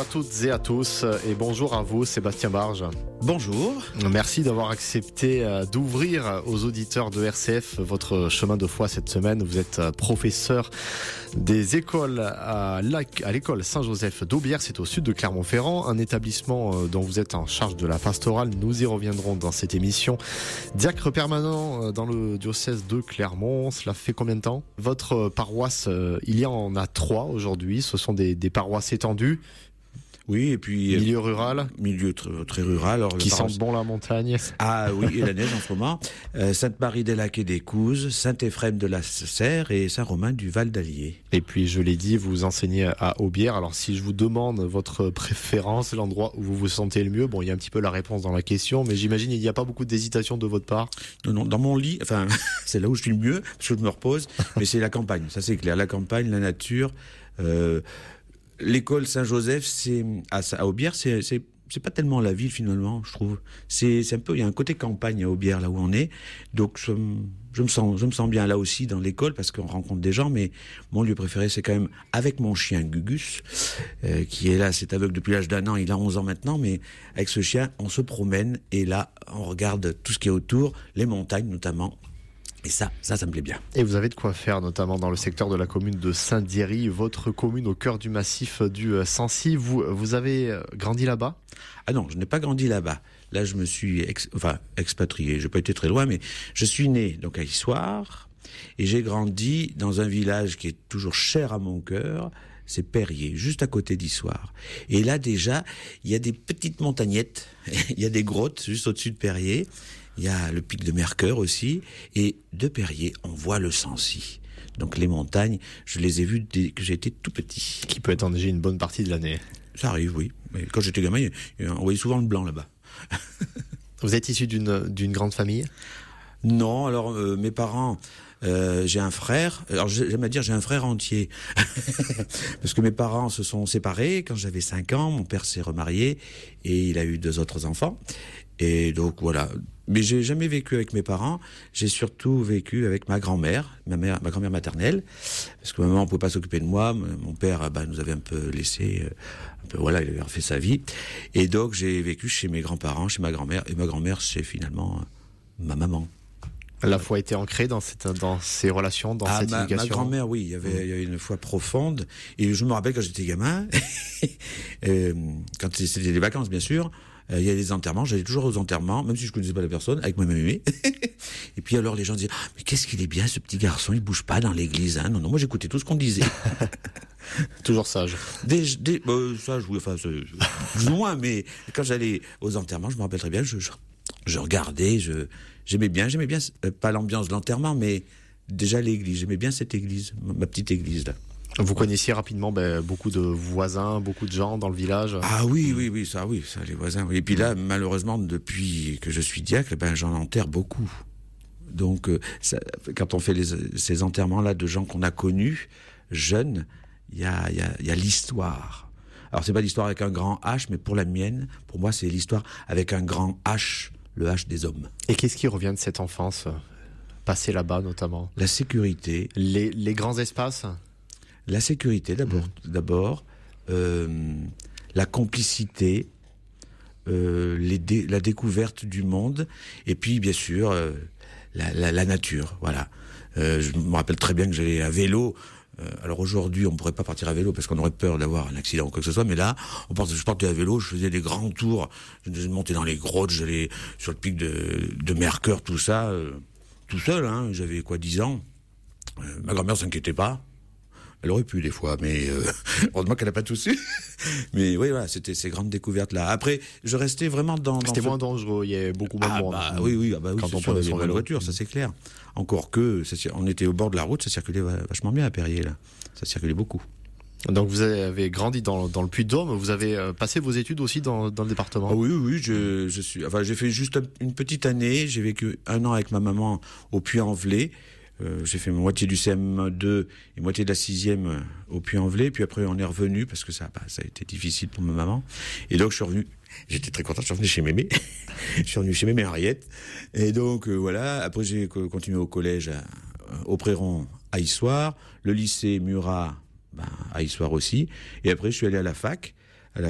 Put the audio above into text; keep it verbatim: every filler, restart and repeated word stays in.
à toutes et à tous et bonjour à vous Sébastien Barge. Bonjour. Merci d'avoir accepté d'ouvrir aux auditeurs de R C F votre chemin de foi cette semaine. Vous êtes professeur des écoles à l'école Saint-Joseph d'Aubière, c'est au sud de Clermont-Ferrand, un établissement dont vous êtes en charge de la pastorale. Nous y reviendrons dans cette émission. Diacre permanent dans le diocèse de Clermont, cela fait combien de temps? Votre paroisse, il y en a trois aujourd'hui, ce sont des, des paroisses étendues. Oui, et puis... Milieu rural. Milieu très, très rural. Alors, qui sent bon la montagne. Ah oui, et la neige en ce moment. Euh, Sainte-Marie-des-Lacs et des Couzes, Saint-Éphrem de la Serre et Saint-Romain du Val d'Allier. Et puis, je l'ai dit, vous enseignez à Aubière. Alors, si je vous demande votre préférence, l'endroit où vous vous sentez le mieux, bon, il y a un petit peu la réponse dans la question, mais j'imagine il n'y a pas beaucoup d'hésitation de votre part. Non, non, dans mon lit, enfin, c'est là où je suis le mieux, parce que je me repose, mais c'est la campagne, ça c'est clair. La campagne, la nature... Euh, L'école Saint-Joseph, c'est à, à Aubière, c'est, c'est c'est pas tellement la ville finalement, je trouve. C'est c'est un peu, il y a un côté campagne à Aubière là où on est. Donc je, je me sens je me sens bien là aussi dans l'école parce qu'on rencontre des gens. Mais mon lieu préféré, c'est quand même avec mon chien Gugus, euh, qui est là, c'est aveugle depuis l'âge d'un an. Il a onze ans maintenant, mais avec ce chien, on se promène et là, on regarde tout ce qui est autour, les montagnes notamment. Et ça, ça, ça me plaît bien. Et vous avez de quoi faire, notamment dans le secteur de la commune de Saint-Diéry, votre commune au cœur du massif du Sancy. Vous, vous avez grandi là-bas ? Ah non, je n'ai pas grandi là-bas. Là, je me suis ex, enfin, expatrié. Je n'ai pas été très loin, mais je suis né donc à Issoire et j'ai grandi dans un village qui est toujours cher à mon cœur. C'est Perrier, juste à côté d'Issoire. Et là, déjà, il y a des petites montagnettes, il y a des grottes juste au-dessus de Perrier. Il y a le pic de Mercœur aussi, et de Perrier, on voit le Sancy. Donc les montagnes, je les ai vues dès que j'étais tout petit. Qui peut être enneigé une bonne partie de l'année. Ça arrive, oui. Mais quand j'étais gamin, on voyait souvent le blanc là-bas. Vous êtes issu d'une, d'une grande famille ? Non, alors euh, mes parents... Euh, j'ai un frère, alors j'aime à dire j'ai un frère entier, parce que mes parents se sont séparés quand j'avais cinq ans, mon père s'est remarié et il a eu deux autres enfants, et donc voilà. Mais j'ai jamais vécu avec mes parents, j'ai surtout vécu avec ma grand-mère, ma mère, ma grand-mère maternelle, parce que ma maman ne pouvait pas s'occuper de moi, mon père bah, nous avait un peu laissé, un peu, voilà, il avait refait sa vie, et donc j'ai vécu chez mes grands-parents, chez ma grand-mère, et ma grand-mère c'est finalement ma maman. La foi était ancrée dans cette, dans ces relations, dans ah, cette ma, éducation. Ma grand-mère, oui, il y avait, mmh. il y avait une foi profonde. Et je me rappelle quand j'étais gamin, euh, quand c'était des vacances, bien sûr, euh, il y a des enterrements. J'allais toujours aux enterrements, même si je connaissais pas la personne, avec ma mémé. Et puis alors les gens disaient, oh, mais qu'est-ce qu'il est bien, ce petit garçon, il bouge pas dans l'église, hein. Non, non, moi j'écoutais tout ce qu'on disait. Toujours sage. Des, des, bah, sage, oui, enfin, plus ou moins, mais quand j'allais aux enterrements, je me rappelle très bien, je, je, je regardais, je, j'aimais bien, j'aimais bien, euh, pas l'ambiance de l'enterrement, mais déjà l'église, j'aimais bien cette église, ma petite église là. Vous connaissiez rapidement ben, beaucoup de voisins, beaucoup de gens dans le village. Ah oui, oui, oui, ça, oui, ça, les voisins. Oui. Et puis là, malheureusement, depuis que je suis diacre, ben, j'en enterre beaucoup. Donc, euh, ça, quand on fait les, ces enterrements-là de gens qu'on a connus, jeunes, il y a, y a, y a l'histoire. Alors, c'est pas l'histoire avec un grand H, mais pour la mienne, pour moi, c'est l'histoire avec un grand H, le H des hommes. Et qu'est-ce qui revient de cette enfance, passée là-bas notamment ? La sécurité. Les, les grands espaces ? La sécurité d'abord, mmh. d'abord euh, la complicité, euh, les dé, la découverte du monde, et puis bien sûr euh, la, la, la nature. Voilà. Euh, je me rappelle très bien que j'allais à vélo. Euh, alors aujourd'hui, on ne pourrait pas partir à vélo parce qu'on aurait peur d'avoir un accident ou quoi que ce soit. Mais là, on part, je partais à vélo, je faisais des grands tours, je montais dans les grottes, j'allais sur le pic de, de Mercœur, tout ça, euh, tout seul. Hein, j'avais quoi, dix ans. Euh, ma grand-mère s'inquiétait pas. Elle aurait pu des fois, mais euh, heureusement qu'elle n'a pas tout su. Mais oui, voilà, c'était ces grandes découvertes-là. Après, je restais vraiment dans... C'était dans moins ce... dangereux, il y avait beaucoup moins ah de monde. Bah, oui, oui, ah bah, oui, quand on sûr, prenait il y avait la voiture, mmh. ça c'est clair. Encore que, ça, on était au bord de la route, ça circulait vachement bien à Perrier, là. Ça circulait beaucoup. Donc vous avez grandi dans, dans le Puy-de-Dôme, vous avez passé vos études aussi dans, dans le département ? Ah oui, oui, je, je suis... Enfin, j'ai fait juste une petite année, j'ai vécu un an avec ma maman au Puy-en-Velay. Euh, j'ai fait moitié du C M deux et moitié de la sixième au Puy-en-Velay, puis après on est revenu parce que ça, bah, ça a été difficile pour ma maman. Et donc je suis revenu, j'étais très content, je suis revenu chez mémé, je suis revenu chez mémé Henriette. Et donc euh, voilà, après j'ai continué au collège à, au Préron à Issoire, le lycée Murat ben, à Issoire aussi, et après je suis allé à la fac.